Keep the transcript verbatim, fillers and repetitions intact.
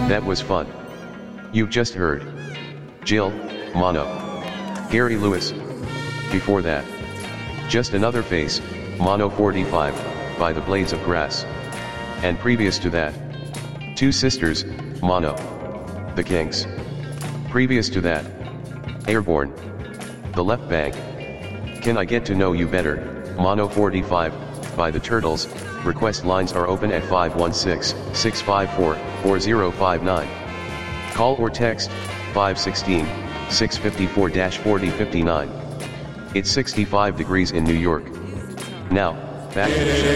That was fun. You just heard Jill, Mono. Gary Lewis. Before that, Just Another Face, Mono forty-five, by the Blades of Grass. And previous to that, Two Sisters, Mono. The Kinks. Previous to that, Airborne. The Left Bank. Can I Get to Know You Better, Mono forty-five, by the Turtles. Request lines are open at five one six, six five four, four zero five nine. Call or text, five one six, six five four, four zero five nine. It's sixty-five degrees in New York. Now, back to the show.